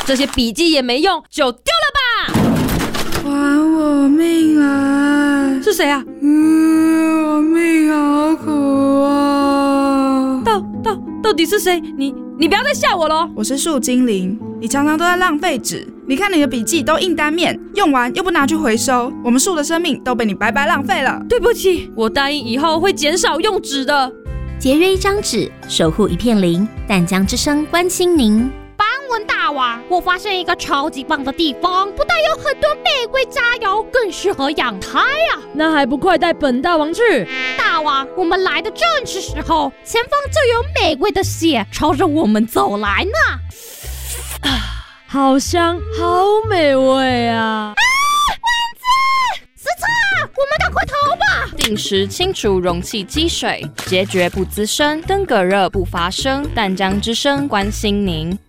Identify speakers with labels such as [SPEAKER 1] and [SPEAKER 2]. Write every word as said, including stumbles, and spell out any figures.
[SPEAKER 1] 这些笔记也没用，就丢了吧！
[SPEAKER 2] 还我命啊！
[SPEAKER 1] 是谁啊？
[SPEAKER 2] 嗯，我命好苦啊！
[SPEAKER 1] 到到到底是谁？你你不要再吓我了！
[SPEAKER 2] 我是树精灵，你常常都在浪费纸。你看你的笔记都印单面，用完又不拿去回收，我们树的生命都被你白白浪费了。
[SPEAKER 1] 对不起，我答应以后会减少用纸的。
[SPEAKER 3] 节约一张纸，守护一片林。淡江之声关心您。
[SPEAKER 4] 斑纹大王，我发现一个超级棒的地方，不但有很多玫瑰佳肴，更适合养胎啊！
[SPEAKER 1] 那还不快带本大王去？
[SPEAKER 4] 大王，我们来的正是时候，前方就有玫瑰的血朝着我们走来呢。
[SPEAKER 1] 好香，好美味啊！
[SPEAKER 4] 啊，蚊子！死叉！我们赶快逃吧！
[SPEAKER 5] 定时清除容器积水，结绝不滋生，登革热不发生。淡江之声关心您。